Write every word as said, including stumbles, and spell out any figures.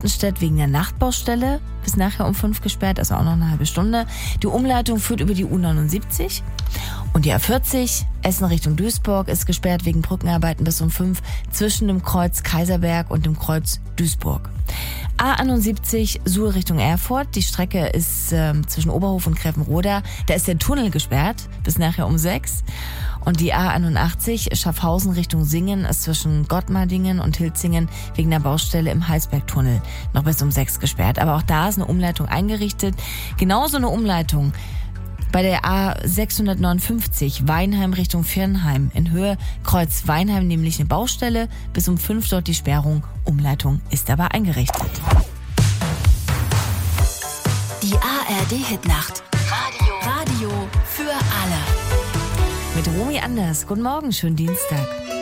Wattenstedt wegen der Nachtbaustelle bis nachher um fünf gesperrt, also auch noch eine halbe Stunde. Die Umleitung führt über die U neunundsiebzig. Und die A vierzig, Essen Richtung Duisburg, ist gesperrt wegen Brückenarbeiten bis um fünf zwischen dem Kreuz Kaiserberg und dem Kreuz Duisburg. A einundsiebzig, Suhl Richtung Erfurt. Die Strecke ist äh, zwischen Oberhof und Grevenroda. Da ist der Tunnel gesperrt bis nachher um sechs. Und die A einundachtzig, Schaffhausen Richtung Singen, ist zwischen Gottmardingen und Hilzingen wegen der Baustelle im Heisbergtunnel noch bis um sechs gesperrt. Aber auch da ist eine Umleitung eingerichtet. Genauso eine Umleitung bei der A sechshundertneunundfünfzig, Weinheim Richtung Viernheim. In Höhe Kreuz Weinheim nämlich eine Baustelle. Bis um fünf dort die Sperrung. Umleitung ist aber eingerichtet. Die A R D-Hitnacht. Radio. Radio für alle. Mit Romy Anders. Guten Morgen, schönen Dienstag.